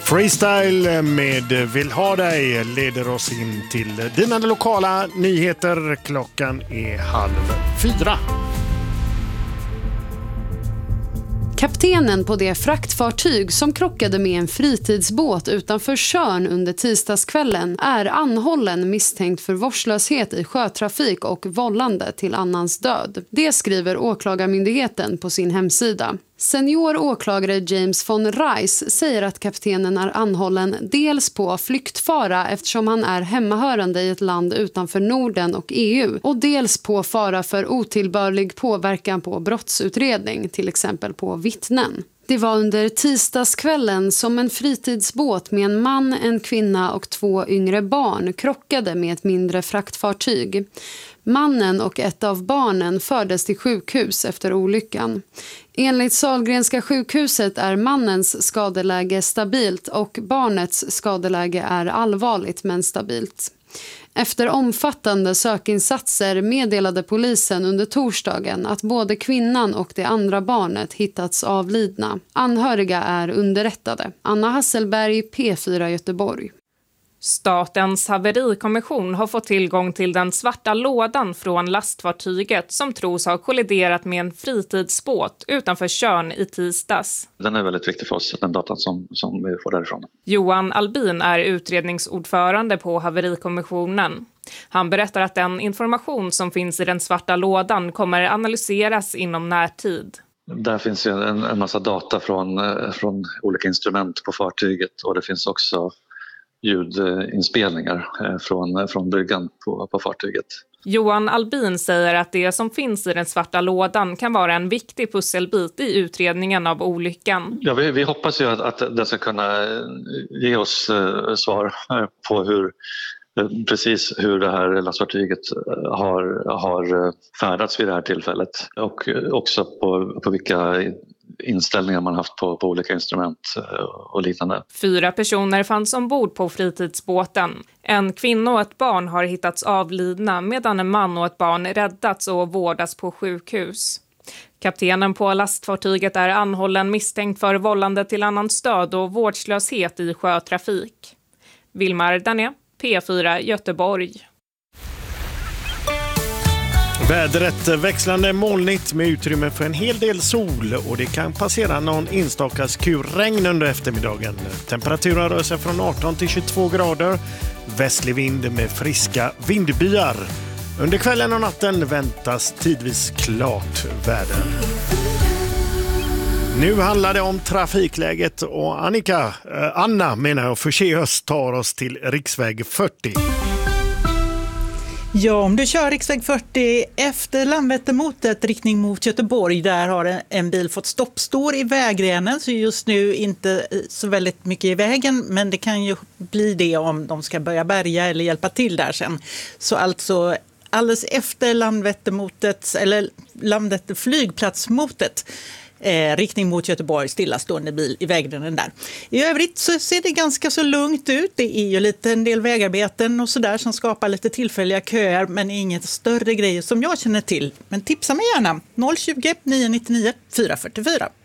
Freestyle med Vill ha dig leder oss in till dina lokala nyheter. Klockan är 3:30. Kaptenen på det fraktfartyg som krockade med en fritidsbåt utanför Tjörn under tisdagskvällen är anhållen misstänkt för vårdslöshet i sjötrafik och vållande till annans död. Det skriver åklagarmyndigheten på sin hemsida. Senior åklagare James von Rice säger att kaptenen är anhållen dels på flyktfara eftersom han är hemmahörande i ett land utanför Norden och EU och dels på fara för otillbörlig påverkan på brottsutredning, till exempel på vittnen. Det var under tisdagskvällen som en fritidsbåt med en man, en kvinna och 2 yngre barn krockade med ett mindre fraktfartyg. Mannen och ett av barnen fördes till sjukhus efter olyckan. Enligt Sahlgrenska sjukhuset är mannens skadeläge stabilt och barnets skadeläge är allvarligt men stabilt. Efter omfattande sökinsatser meddelade polisen under torsdagen att både kvinnan och det andra barnet hittats avlidna. Anhöriga är underrättade. Anna Hasselberg, P4 Göteborg. Statens haverikommission har fått tillgång till den svarta lådan från lastfartyget som tros ha kolliderat med en fritidsbåt utanför Tjörn i tisdags. Den är väldigt viktig för oss, den datan som vi får därifrån. Johan Albin är utredningsordförande på haverikommissionen. Han berättar att den information som finns i den svarta lådan kommer analyseras inom närtid. Där finns ju en massa data från olika instrument på fartyget och det finns också ljudinspelningar från bryggan på fartyget. Johan Albin säger att det som finns i den svarta lådan kan vara en viktig pusselbit i utredningen av olyckan. Ja, vi hoppas ju att det ska kunna ge oss svar på precis hur det här lastfartyget har färdats vid det här tillfället och också på vilka inställningar man haft på olika instrument och liknande. 4 personer fanns ombord på fritidsbåten. En kvinna och ett barn har hittats avlidna medan en man och ett barn räddats och vårdas på sjukhus. Kaptenen på lastfartyget är anhållen misstänkt för vållande till annans död och vårdslöshet i sjötrafik. Vilmar Dané, P4 Göteborg. Vädret växlande molnigt med utrymme för en hel del sol och det kan passera någon enstaka skurregn under eftermiddagen. Temperaturen rör sig från 18 till 22 grader. Västlig vind med friska vindbyar. Under kvällen och natten väntas tidvis klart väder. Nu handlar det om trafikläget och Anna Forséus tar oss till riksväg 40. Ja, om du kör riksväg 40 efter Landvettermotet riktning mot Göteborg, där har en bil fått stopp, står i vägrenen, så just nu inte så väldigt mycket i vägen, men det kan ju bli det om de ska börja bärga eller hjälpa till där sen. Så alltså alldeles efter Landvettermotet, eller Landvetter flygplatsmotet, riktning mot Göteborg, stillastående bil i vägrenen där. I övrigt så ser det ganska så lugnt ut. Det är ju en del vägarbeten och sådär som skapar lite tillfälliga köer, men inget större grejer som jag känner till. Men tipsa mig gärna 020 999 444.